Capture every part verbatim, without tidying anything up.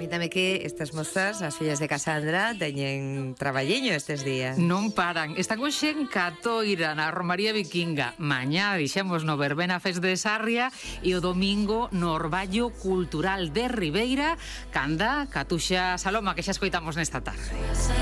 Permítame que estas mozas, as fillas de Casandra, teñen traballiño estes días. Non paran. Están hoxe en Catoira, na Romaría Vikinga. Mañá dixemos no Verbena Fest de Sarria e o domingo no Orballo Cultural de Ribeira, canda Catuxa Saloma, que xa escoitamos nesta tarde.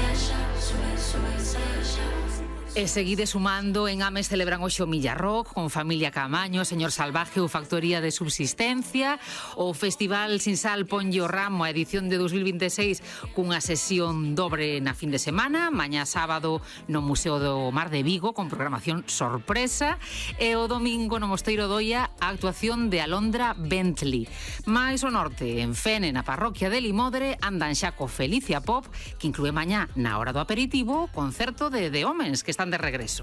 E seguide sumando, en Ames celebran hoxe o Millarrock con Familia Camaño, Señor Salvaje ou Factoría de Subsistencia. O Festival Sin Sal ponlle o ramo a edición de dos mil veintiséis cunha sesión dobre na fin de semana, mañá sábado no Museo do Mar de Vigo con programación sorpresa, e o domingo no Mosteiro Doia a actuación de Alondra Bentley. Mais o norte, en Fene, na parroquia de Limodre, andan xa co Felicia Pop, que inclúe mañá na hora do aperitivo concerto de The Homens, que están de regreso.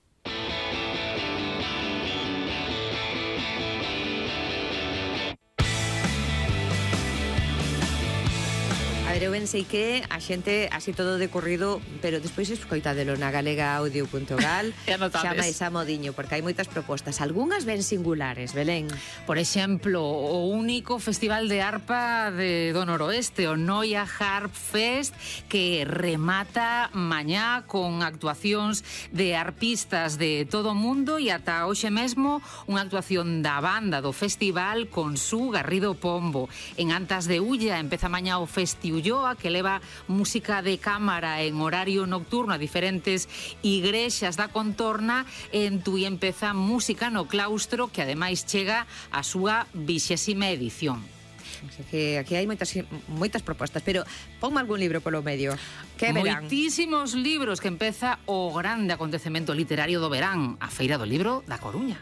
A ver, eu pensei que a xente así todo decorrido, pero despois escoitadelo na galega audio punto gal, xa máis a modiño, porque hai moitas propostas, algunhas ben singulares, Belén. Por exemplo, o único festival de arpa de do Noroeste, o Noia Harp Fest, que remata mañá con actuacións de arpistas de todo o mundo e ata hoxe mesmo unha actuación da banda do festival con Su Garrido Pombo. En Antas de Ulla empeza mañá o Festi Ulloa, que leva música de cámara en horario nocturno a diferentes igrexas da contorna, e en Tui empeza música no claustro, que ademais chega a súa vixésima edición. Así que aquí hai moitas moitas propostas, pero ponme algún libro polo medio. Que verán? Moitísimos libros, que empeza o grande acontecemento literario do verán, a Feira do Libro da Coruña.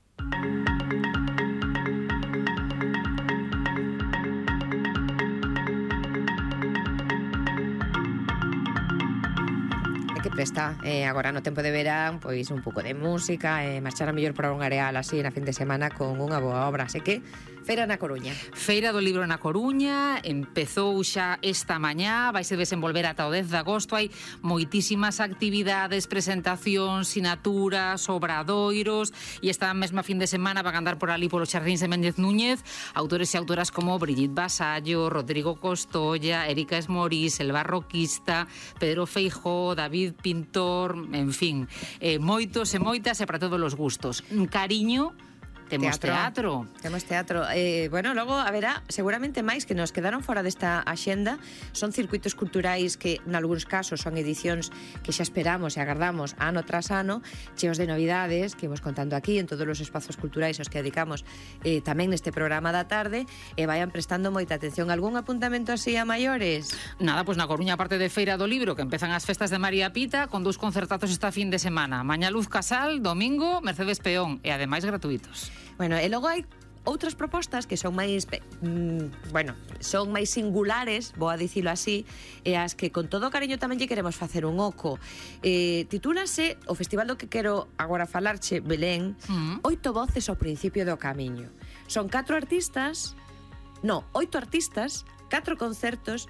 Que presta, eh, agora no tempo de verán, pois un pouco de música, e eh, marchar a mellor para un areal así na fin de semana con unha boa obra, así que Feira na Coruña. Feira do Libro na Coruña, empezou xa esta mañá, vai se desenvolver ata o dez de agosto, hai moitísimas actividades, presentacións, sinaturas, obradoiros, e esta mesma fin de semana van andar por ali polos xardíns de Méndez Núñez autores e autoras como Brigitte Vasallo, Rodrigo Costolla, Erika Esmorís, El Barroquista, Pedro Feijó, David Pintor, en fin, eh, moitos e moitas e para todos os gustos. Cariño, temos teatro. teatro. Temos teatro. Eh, bueno, logo haberá seguramente máis que nos quedaron fora desta axenda. Son circuitos culturais que, nalgúns casos, son edicións que xa esperamos e agardamos ano tras ano, cheos de novidades que imos contando aquí en todos os espazos culturais aos que dedicamos eh, tamén neste programa da tarde, e vayan prestando moita atención. Algún apuntamento así a maiores? Nada, pois na Coruña, aparte de Feira do Libro, que empezan as festas de María Pita, con dous concertazos esta fin de semana. Mañá Luz Casal, domingo Mercedes Peón, e ademais gratuitos. Bueno, e logo hai outras propostas que son máis, mm, bueno, son máis singulares, vou a dicilo así, e as que con todo cariño tamén lle queremos facer un oco. Eh, titúlase o festival do que quero agora falarche, Belén, mm. Oito voces ao principio do camiño. Son catro artistas, no, oito artistas, catro concertos